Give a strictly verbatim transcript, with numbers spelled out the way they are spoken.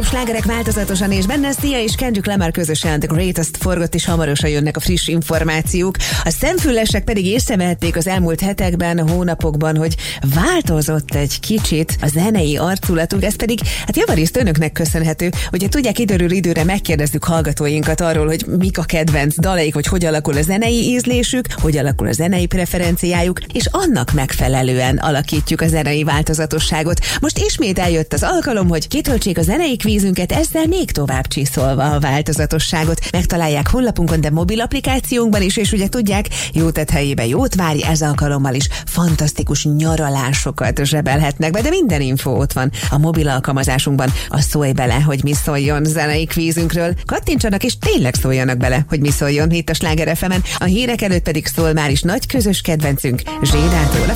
legjobb slágerek változatosan és benne Sia és Kendrick Lamar közösen The Greatest forgott, és hamarosan jönnek a friss információk. A szemfüllesek pedig észrevehették az elmúlt hetekben, hónapokban, hogy változott egy kicsit a zenei arculatunk, ez pedig hát javarészt önöknek köszönhető. Hogyha tudják, időről időre megkérdezzük hallgatóinkat arról, hogy mik a kedvenc dalaik, hogy hogy alakul a zenei ízlésük, hogy alakul a zenei preferenciájuk, és annak megfelelően alakítjuk a zenei változatosságot. Most ismét eljött az alkalom, hogy kitöltsék a zenei kvízünket, ezzel még tovább csiszolva a változatosságot. Megtalálják honlapunkon, de mobil applikációnkban is, és ugye tudják, jó tett helyébe jót várj, ez alkalommal is fantasztikus nyaralásokat zsebelhetnek be, de minden info ott van a mobil alkalmazásunkban. A Szólj bele, hogy mi szóljon zenei kvízünkről. Kattintsanak és tényleg szóljanak bele, hogy mi szóljon itt a Sláger ef emen. A hírek előtt pedig szól már is nagy közös kedvencünk, Zsédától.